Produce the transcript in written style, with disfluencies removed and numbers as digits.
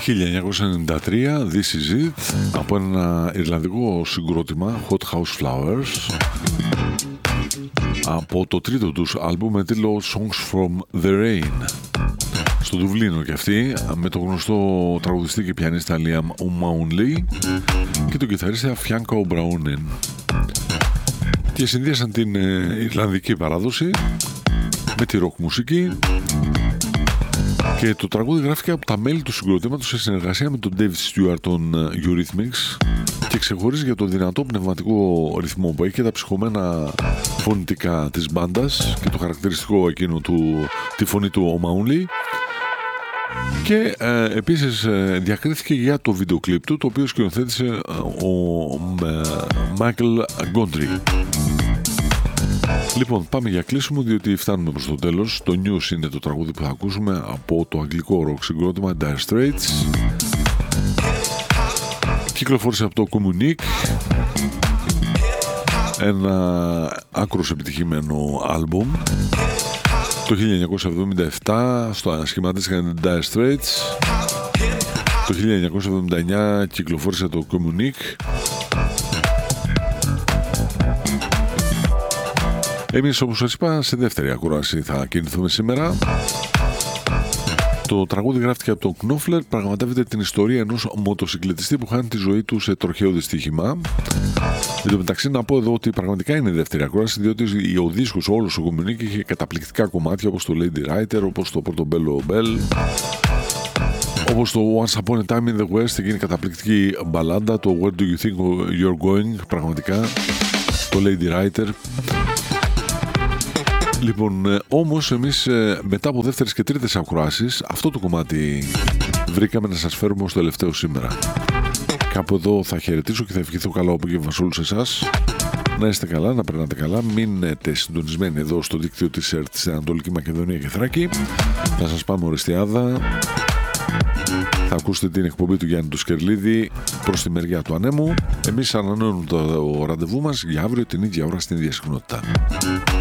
1993, This Is It, από ένα ιρλανδικό συγκρότημα, Hot House Flowers, από το τρίτο τους άλμπουμ με τίτλο Songs from the Rain. Στο Δουβλίνο και αυτή, με τον γνωστό τραγουδιστή και πιανίστα Liam O'Malley και τον κιθαρίστα Φιάνκο Μπραούνεν. Και συνδύασαν την ιρλανδική παράδοση με τη ροκ μουσική, και το τραγούδι γράφηκε από τα μέλη του συγκροτήματος σε συνεργασία με τον David Stewart των Eurythmics και ξεχωρίζει για το δυνατό πνευματικό ρυθμό που έχει και τα ψυχωμένα φωνητικά της μπάντας και το χαρακτηριστικό εκείνο τη φωνή του O'Malley. Και επίσης διακρίθηκε για το βίντεο κλιπ του, το οποίο σκηνοθέτησε ο Michael Gondry. Λοιπόν, πάμε για κλείσιμο, διότι φτάνουμε προς το τέλος. Το News είναι το τραγούδι που θα ακούσουμε από το αγγλικό ροκ συγκρότημα Dire Straits. Κυκλοφόρησε από το Communique, ένα άκρως επιτυχημένο άλμπουμ. Το 1977 σχηματίστηκαν Dire Straits. Το 1979 κυκλοφόρησε το Communique. Εμείς, όπως σας είπα, σε δεύτερη ακούραση θα κινηθούμε σήμερα. Το τραγούδι γράφτηκε από τον Knopfler, πραγματεύεται την ιστορία ενός μοτοσυκλετιστή που χάνει τη ζωή του σε τροχαίο δυστύχημα. Εν τω μεταξύ, να πω εδώ ότι πραγματικά είναι δεύτερη ακρόαση, διότι ο δίσκος όλος ο Communique είχε καταπληκτικά κομμάτια όπως το Lady Writer, όπως το Portobello Bell, όπως το Once Upon a Time in the West, εκείνη καταπληκτική μπαλάντα, το Where Do You Think You're Going, πραγματικά, το Lady Writer. Λοιπόν, όμως εμείς μετά από δεύτερες και τρίτες ακροάσεις αυτό το κομμάτι βρήκαμε να σας φέρουμε ως τελευταίο σήμερα. Κάπου εδώ θα χαιρετήσω και θα ευχηθώ καλό απόγευμα σε όλους εσάς. Να είστε καλά, να περνάτε καλά, μείνετε συντονισμένοι εδώ στο δίκτυο της ΕΡΤ στην Ανατολική Μακεδονία και Θράκη. Θα σας πάμε οριστιάδα. Θα ακούσετε την εκπομπή του Γιάννη του Σκερλίδη προς τη μεριά του Ανέμου. Εμείς ανανεώνουμε το ραντεβού μας για αύριο την ίδια ώρα στην ίδια συχνότητα.